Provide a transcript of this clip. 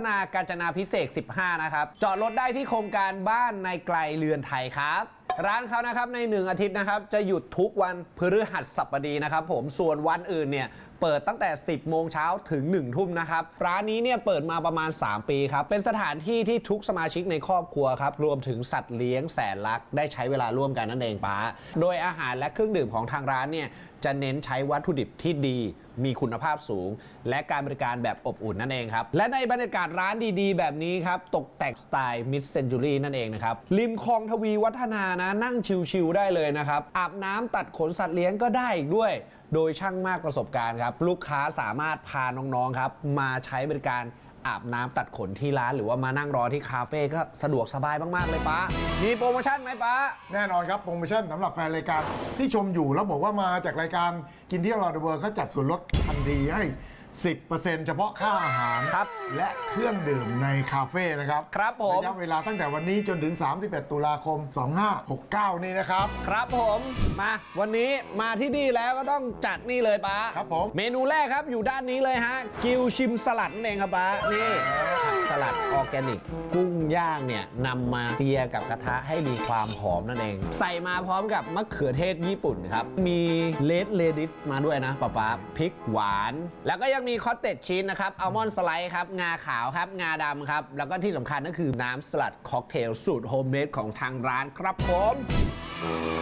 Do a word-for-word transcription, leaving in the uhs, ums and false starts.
นากาญจนาภิเษกสิบห้านะครับจอดรถได้ที่โครงการบ้านในไกลเรือนไทยครับร้านเขานะครับในหนึ่งอาทิตย์นะครับจะหยุดทุกวันพฤหัสบดีนะครับผมส่วนวันอื่นเนี่ยเปิดตั้งแต่สิบโมงเช้าถึงหนึ่งทุ่มนะครับร้านนี้เนี่ยเปิดมาประมาณสามปีครับเป็นสถานที่ที่ทุกสมาชิกในครอบครัวครับรวมถึงสัตว์เลี้ยงแสนรักได้ใช้เวลาร่วมกันนั่นเองป้าโดยอาหารและเครื่องดื่มของทางร้านเนี่ยจะเน้นใช้วัตถุดิบที่ดีมีคุณภาพสูงและการบริการแบบอบอุ่นนั่นเองครับและในบรรยากาศร้านดีๆแบบนี้ครับตกแต่งสไตล์มิดเซนจูรี่นั่นเองนะครับริมคลองทวีวัฒนานะนั่งชิลๆได้เลยนะครับอาบน้ำตัดขนสัตว์เลี้ยงก็ได้อีกด้วยโดยช่างมากประสบการณ์ครับลูกค้าสามารถพาน้องๆครับมาใช้บริการอาบน้ำตัดขนที่ร้านหรือว่ามานั่งรอที่คาเฟ่ก็สะดวกสบายมากๆเลยป้ามีโปรโมชั่นไหมป้าแน่นอนครับโปรโมชั่นสำหรับแฟนรายการที่ชมอยู่แล้วบอกว่ามาจากรายการกินเที่ยวรอเดอะเวิร์เขาจัดส่วนลดทันทีให้ สิบเปอร์เซ็นต์ เฉพาะค่าอาหารครับและเครื่องดื่มในคาเฟ่นะครับครับผมระยะเวลาตั้งแต่วันนี้จนถึงสามสิบเอ็ดตุลาคมสองพันห้าร้อยหกสิบเก้านี่นะครับครับผมมาวันนี้มาที่นี่แล้วก็ต้องจัดนี่เลยป้าครับผมเมนูแรกครับอยู่ด้านนี้เลยฮะกิวชิมสลัดนั่นเองครับป้านี่สลัดออร์แกนิกกุ้งย่างเนี่ยนำมาเตียกับกระทะให้มีความหอมนั่นเองใส่มาพร้อมกับมะเขือเทศญี่ปุ่นครับมีเลดเลดิสมาด้วยนะป้าป้าพริกหวานแล้วก็ยังมีคอตเต็ดชีสนะครับอัลมอนด์สไลด์ครับงาขาวครับงาดำครับแล้วก็ที่สำคัญก็คือน้ำสลัดค็อกเทลสูตรโฮมเมดของทางร้านครับผม